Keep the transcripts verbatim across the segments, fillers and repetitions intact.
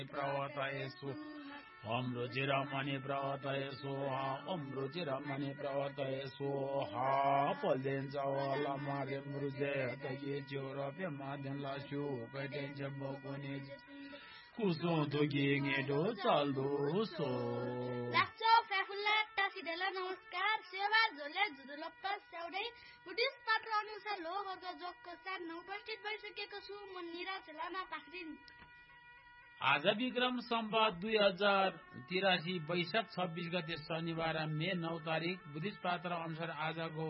प्रवर्तये स्वाहा ओम रुचिरमणि प्रवर्तये स्वाहा ओम रुचिरमणि प्रवर्तये स्वाहा पल्देन चावला मारे मृजे तगे जोरपे मादन लाशु कटेन जम्बोकुने कुसो दोगे गेडो चालदो सो लाचो फेफुल्ला टासिदेला नमस्कार सेवा झोले जुदुलप्प स्याउडै बुद्धिस्ट पात्र अनुसार लोकहरुको जोगको साथमा उपस्थित भइसकेको छु म निराज लामा पाखरिन। आज विक्रम सम्वत दुई हजार तिरासी वैशाख छब्बीस गते शनिबार मे नौ तारिक बुद्धिस्ट पात्र अनुसार आजको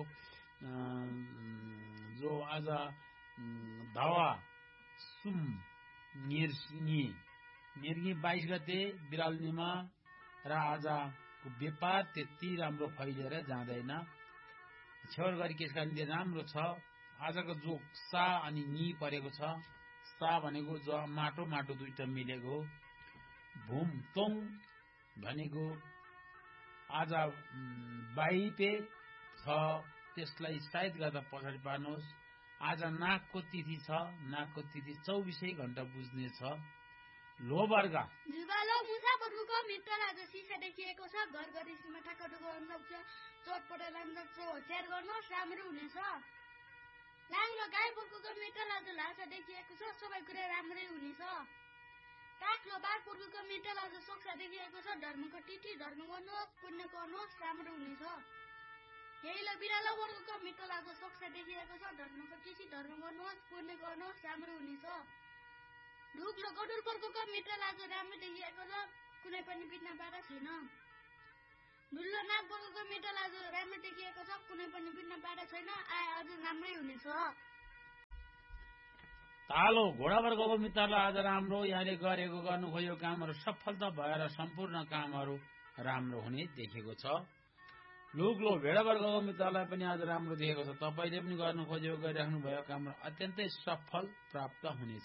जो आज धावा सुम निर्नी निर्गी बाइस गते बिराल्नेमा र आजको व्यापार त्यति राम्रो फैलिएर जाँदैन छेउर गरी त्यस कारणले राम्रो छ। आजको जो सा अनि नि परेको छ सा भनेको जो माटो माटो दुईटा मिलेको भूम तोङ भनेको आज बाइपे छ त्यसलाई सायद गर्दा पछाडि पार्नुहोस्। आज नागको तिथि छ नागको तिथि चौबिसै घण्टा बुझ्ने छ। लो वर्ग जुबालो मुसा बर्गुको मित्र आज सिसा देखिएको छ घर घरि सीमा ठक्क गर्न सक्छ चोटपट लाग्न सक्छ होशियार गर्नुहोस् राम्रो हुनेछ। लाङ्लो गाई बर्गुको मित्र आज लासा देखिएको छ सबै कुरा राम्रै हुनेछ। काखलो बार बर्गुको मित्र आज सोक्सा देखिएको छ धर्मको तिथि धर्म गर्नुहोस् पुण्य गर्नुहोस् राम्रो हुनेछ। हेलो बिरालो वर्गको मित्र आज सोक्सा देखिएको छ धर्मको तिथि धर्म गर्नुहोस् पुण्य गर्नुहोस् राम्रो हुनेछ। ढुक्लो गडुर वर्गको मित्र आज राम्रो देखिएको छ कुनै पनि बिघ्न बाधा छैन। डुल्लो नाग वर्गको मित्र आज राम्रो देखिएको छ कुनै पनि बिघ्न बाधा छैन आए आज राम्रै हुनेछ। तालो घोडा वर्गको मित्रलाई आज राम्रो यहाँले गरेको गर्नु खोजेको कामहरू सफलता भएर सम्पूर्ण कामहरू राम्रो हुने देखेको छ। लुग्लो भेडा वर्गको मित्रलाई पनि आज राम्रो देखेको छ तपाईले पनि गर्नु खोजेको गरिराख्नु भएको कामहरू अत्यन्तै सफल प्राप्त हुनेछ।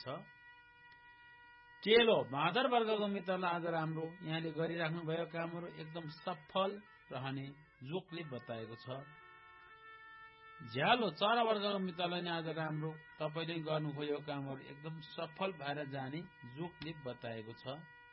टेलो बाँदर वर्गको मित्रलाई आज राम्रो यहाँले गरिराख्नु भएको कामहरू एकदम सफल रहने जोकले बताएको छ। झ्यालो चरा वर्गको मित्रलाई नै आज राम्रो तपाईले गर्नु खोजेको कामहरू एकदम सफल भएर जाने जोकले बताएको छ।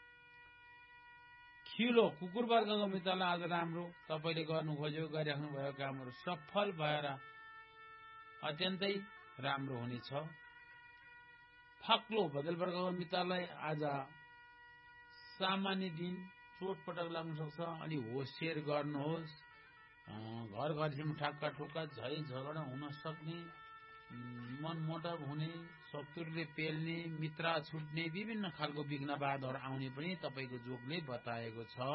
खिलो कुकुर वर्गको मित्रलाई आज राम्रो तपाईले गर्नु खोजेको गरिराख्नु भएको कामहरू सफल भएर अत्यन्तै राम्रो हुनेछ। फाक्लो बदल वर्गको मित्रलाई आज सामान्य दिन चोटपटक लाग्न सक्छ अलि होशियार गर्नुहोस्। घर घरसम्म ठक्का ठुक्का झै झगडा हुन सक्ने मनमुटाव हुने शत्रुले पेल्ने मित्र छुट्ने विभिन्न खालको विघ्न बाधाहरू आउने पनि तपाईको जोगले बताएको छ।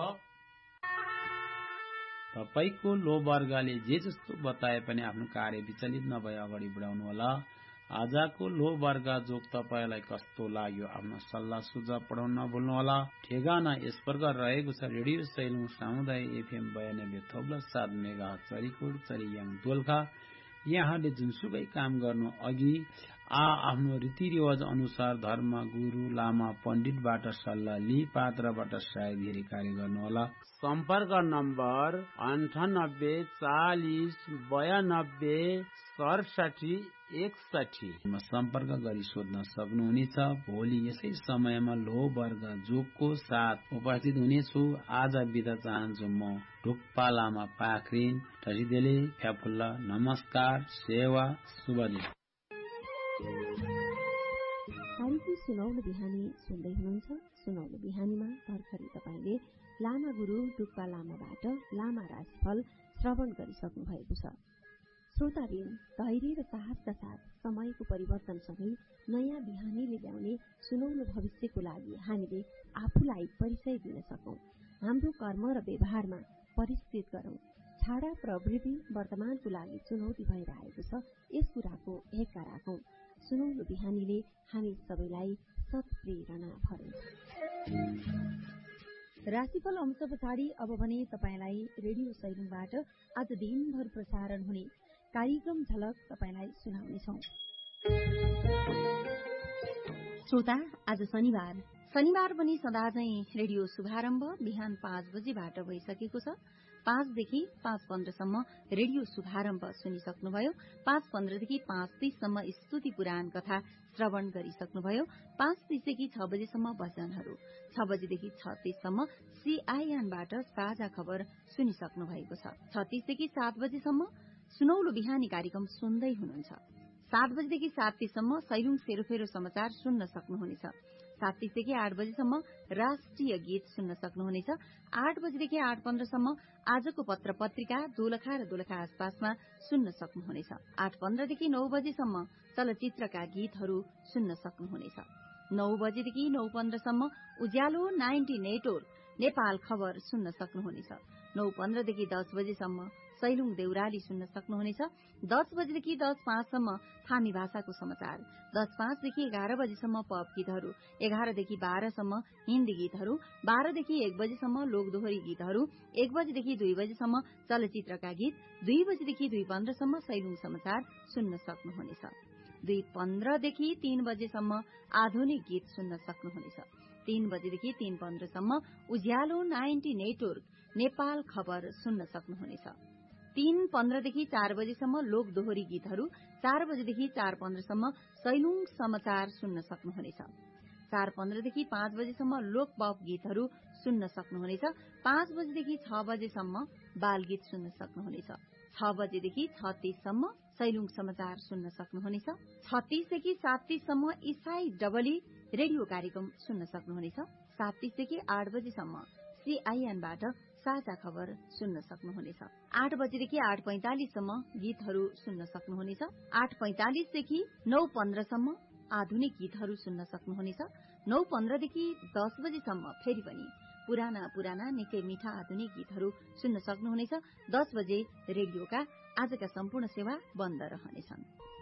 तपाईको लो वर्गले जे जस्तो बताए पनि आफ्नो कार्य विचलित नभए अगाडि बढाउनु होला। आजको लो वर्ग जोग तपाईलाई कस्तो लाग्यो आफ्नो सल्लाह सुझाव पठाउन नभुल्नुहोला। ठेगाना यस प्रकार रहेको छ रेडियो सैलुङ सामुदायिक एफएम बयानब्बे थोप्ला सात मेगा चरीकोट चरीयाङ दोलखा। यहाँले जुनसुकै काम गर्नु अघि आ आफ्नो रीतिरिवाज अनुसार धर्म गुरु लामा पण्डितबाट सल्लाह लिई पात्रबाट सायद कार्य गर्नुहोला। सम्पर्क नम्बर अन्ठानब्बे चालिस बयानब्बे सडसठी एकसठी सम्पर्क गरी सोध्न सक्नुहुनेछ। भोलि यसै समयमा लो वर्ग जोगको साथ उपस्थित हुनेछु। आज बिदा चाहन्छु म ढुक्पा लामा पाखरिन टसिदेले फ्याफुल्ला नमस्कार सेवा शुभ दिन। कार्यक्रम सुनौलो बिहानी सुन्दै हुनुहुन्छ। सुनौलो बिहानीमा भर्खरै तपाईले लामा गुरु ढुक्पा लामाबाट लामा राजफल श्रवण गरिसक्नु भएको छ। श्रोताबिन धैर्य र साहसका साथ समयको परिवर्तनसँगै नयाँ बिहानीले ल्याउने सुनौलो भविष्यको लागि हामीले आफूलाई परिचय दिन सकौं। हाम्रो कर्म र व्यवहारमा परिष्कृत गरौं। छाडा प्रवृत्ति वर्तमानको लागि चुनौती भएर आएको छ यस कुराको हेक्का राखौं। सुनौलो बिहानीले हामी सबैलाई सत्प्रेरणा भरौं। राशिफल अंश पछाडि अब भने तपाईलाई रेडियो सैलुङबाट आज दिनभर प्रसारण हुने कार्यक्रम झलक तपाईलाई सुनाउनेछौ। श्रोता आज शनिबार शनिबार पनि सदा चाहिँ रेडियो शुभारम्भ बिहान पाँच बजेबाट भइसकेको छ। पाँचदेखि पाँच पन्ध्रसम्म रेडियो शुभारम्भ सुनिसक्नुभयो। पाँच पन्ध्रदेखि पाँच तीससम्म स्तुति पुराण कथा श्रवण गरिसक्नुभयो। पाँच तीसदेखि छ बजेसम्म भजनहरू, छ बजेदेखि छ तीससम्म सीआईएनबाट साझा खबर सुनिसक्नु भएको छ। छ तीसदेखि सात बजेसम्म सुनौलो बिहानी कार्यक्रम सुन्दै हुनुहुन्छ। सात बजेदेखि सात तीससम्म सैलुङ सेरोफेरो समाचार सुन्न सक्नुहुनेछ। सात तीसदेखि आठ बजेसम्म राष्ट्रिय गीत सुन्न सक्नुहुनेछ। आठ बजेदेखि आठ पन्ध्रसम्म आजको पत्र पत्रिका दोलखा र दोलखा आसपासमा सुन्न सक्नुहुनेछ। आठ पन्ध्रदेखि नौ बजेसम्म चलचित्रका गीतहरू सुन्न सक्नुहुनेछ। नौ बजेदेखि नौ पन्ध्रसम्म उज्यालो नाइन्टी नेटवर्क नेपाल खबर सुन्न सक्नुहुनेछ। नौ पन्ध्रदेखि दस बजेसम्म सैलुङ देउराली सुन्न सक्नुहुनेछ। दस बजेदेखि दस पाँचसम्म थामी भाषाको समाचार, दस पाँचदेखि एघार बजेसम्म पप गीतहरू, एघारदेखि बाह्रसम्म हिन्दी गीतहरू, बाह्रदेखि एक बजेसम्म लोकदोहोरी गीतहरू, एक बजेदेखि दुई बजेसम्म चलचित्रका गीत, दुई बजेदेखि दुई पन्ध्रसम्म सैलुङ समाचार सुन्न सक्नुहुनेछ। दुई पन्ध्रदेखि तीन बजेसम्म आधुनिक गीत सुन्न सक्नुहुनेछ। तीन बजेदेखि तीन पन्ध्रसम्म उज्यालो नाइन्टी नेटवर्क नेपाल खबर सुन्न सक्नुहुनेछ। तीन पन्ध्रदेखि चार बजेसम्म लोक दोहोरी गीतहरू, चार बजेदेखि चार पन्ध्रसम्म सैलुङ समाचार सुन्न सक्नुहुनेछ। चार पन्ध्रदेखि पाँच बजेसम्म लोक पप गीतहरू सुन्न सक्नुहुनेछ। पाँच बजेदेखि छ बजेसम्म बाल गीत सुन्न सक्नुहुनेछ। छ बजेदेखि छ तीससम्म सैलुङ समाचार सुन्न सक्नुहुनेछ। छत्तीसदेखि सात तीससम्म इसाई डबली रेडियो कार्यक्रम सुन्न सक्नुहुनेछ। सात तीसदेखि आठ बजेसम्म सीआईएनबाट साझा खबर सुन्न सक्नुहुनेछ। आठ बजेदेखि आठ पैंतालिससम्म गीतहरू सुन्न सक्नुहुनेछ। आठ पैंतालिसदेखि नौ पन्ध्रसम्म आधुनिक गीतहरू सुन्न सक्नुहुनेछ। नौ पन्ध्रदेखि दस बजेसम्म फेरि पनि पुराना पुराना निकै मिठा आधुनिक गीतहरू सुन्न सक्नुहुनेछ। दस बजे रेडियोका आजका सम्पूर्ण सेवा बन्द रहनेछन्।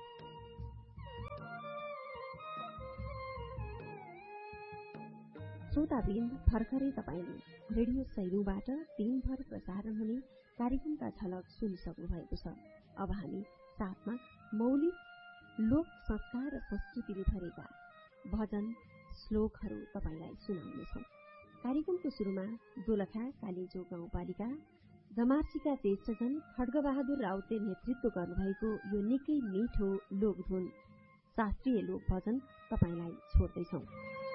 श्रोतावृन्द, भर्खरै तपाईँले रेडियो सैलुङबाट दिनभर प्रसारण हुने कार्यक्रमका झलक सुनिसक्नु भएको छ। अब हामी साथमा मौलिक लोक संस्कार र संस्कृतिले भरेका भजन श्लोकहरू तपाईँलाई सुनाउनेछौँ। कार्यक्रमको शुरूमा दोलखा कालेजो गाउँपालिका जमार्सीका ज्येष्ठजन खड्गबहादुर राउतले नेतृत्व गर्नुभएको यो निकै मिठो लोकधुन शास्त्रीय लोक भजन तपाईँलाई छोड्दैछौँ।